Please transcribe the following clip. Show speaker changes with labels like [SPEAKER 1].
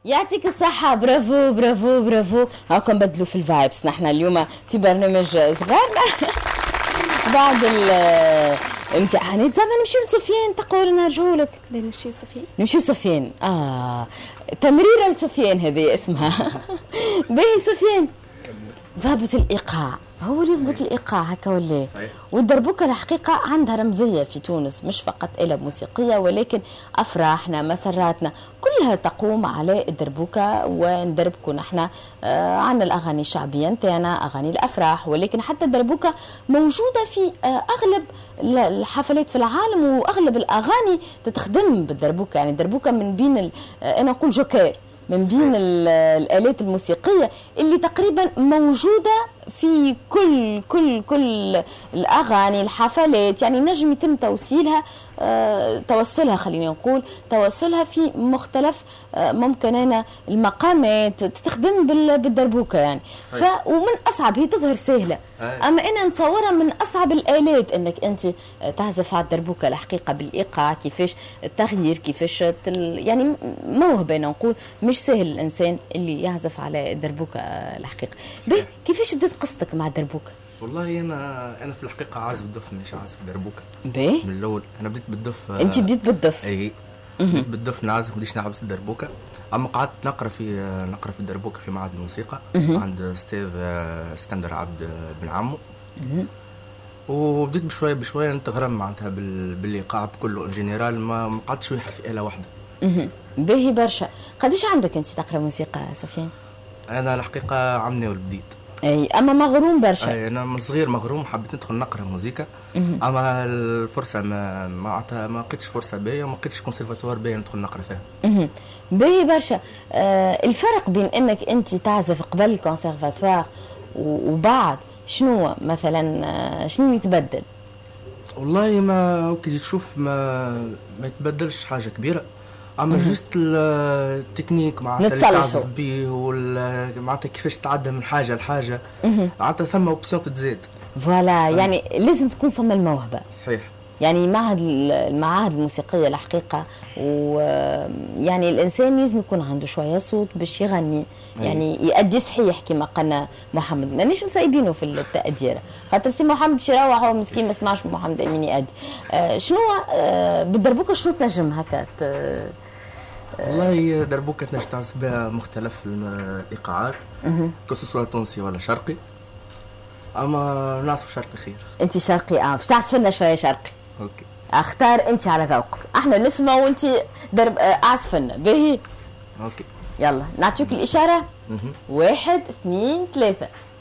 [SPEAKER 1] يعطيك الصحة. برافو برافو برافو. هاكم نبدلوا في الفايبس نحن اليوم في برنامج صغارنا. بعد الامتحانات زعما نمشيو لسفيان تقول لنا رجولك.
[SPEAKER 2] لا نمشيو سفيان.
[SPEAKER 1] نمشيو سفيان. تمريرة لسفيان هذه اسمها. باهي سفيان. ضابط الإيقاع هو اللي يضبط الإيقاع هكا ولا؟
[SPEAKER 3] صحيح.
[SPEAKER 1] والدربوكة الحقيقة عندها رمزية في تونس، مش فقط آلة موسيقية ولكن أفراحنا مسراتنا كلها تقوم على الدربوكة. وندربكوا نحن عندنا الأغاني الشعبية نتاعنا، أغاني الأفراح، ولكن حتى الدربوكة موجودة في أغلب الحفلات في العالم، وأغلب الأغاني تتخدم بالدربوكة. يعني الدربوكة من بين أنا نقول جوكير من بين الآلات الموسيقية اللي تقريبا موجودة في كل الأغاني الحفلات. يعني نجم يتم توسلها خلينا نقول توسلها في مختلف ممكن أنا المقامات تستخدم بالدربوكة يعني. ومن أصعب، هي تظهر سهلة أما أنا نتصورها من أصعب الآلات أنك أنت تعزف على الدربوكة الحقيقة بالإيقاع، كيفاش التغيير، كيفاش يعني موهبة نقول مش سهل الإنسان اللي يعزف على الدربوكة الحقيقة. كيفاش بدأت قصتك مع الدربوكة؟
[SPEAKER 3] والله انا في الحقيقه عازف دف، مش عازف دربوكه.
[SPEAKER 1] باهي.
[SPEAKER 3] من الاول انا بديت بالدف.
[SPEAKER 1] انت بديت بالدف؟
[SPEAKER 3] اي بديت بالدف نعزف، بديش نعزف الدربوكه. اما قعدت نقرا في الدربوكه في معهد الموسيقى عند استاذ اسكندر عبد بن عمو. وبديت بشويه نتغرم معناتها بالايقاع بكله ان جنرال، ما قعدتش واحد في آلة واحده.
[SPEAKER 1] باهي برشا. قديش عندك انت تقرا موسيقى سفيان؟
[SPEAKER 3] انا الحقيقه عمني بديت.
[SPEAKER 1] اي اما مغروم برشا.
[SPEAKER 3] اي انا من صغير مغروم، حبيت ندخل نقرا موسيقى. اما الفرصه ما لقيتش فرصه باهيه، وما لقيتش كونسيرفاتوار باهي ندخل نقرا فيها.
[SPEAKER 1] باهي برشا. الفرق بين انك انت تعزف قبل الكونسيرفاتوار وبعد شنو مثلا، شنو يتبدل؟
[SPEAKER 3] والله ما كي تشوف ما يتبدلش حاجه كبيره، اما جوست التكنيك معناتها اللي تعزف به معناتها كيفاش تعدى من حاجه لحاجه معناتها ثم اوبسيون تتزاد.
[SPEAKER 1] فوالا يعني لازم تكون فما الموهبه.
[SPEAKER 3] صحيح.
[SPEAKER 1] يعني المعاهد الموسيقيه الحقيقه، ويعني الانسان لازم يكون عنده شويه صوت باش يغني، يعني يأدي صحيح كما قلنا محمد. مانيش مسايبينه في التأدية خاطر سي محمد باش يروح هو مسكين ما سمعش محمد امين يأدي. شنو بالدربوكه شنو تنجم هكا؟
[SPEAKER 3] والله دربوكة تنجم تعزف بها مختلف الايقاعات كسوسوا تونسي ولا شرقي، اما نعزف شرقي خير.
[SPEAKER 1] انت شرقي باش تعزف لنا شويه شرقي.
[SPEAKER 3] اوكي
[SPEAKER 1] اختار انت على ذوقك، احنا نسمع وانت اعزف لنا. باهي
[SPEAKER 3] اوكي
[SPEAKER 1] يلا نعطيك الاشاره. 1 2 3.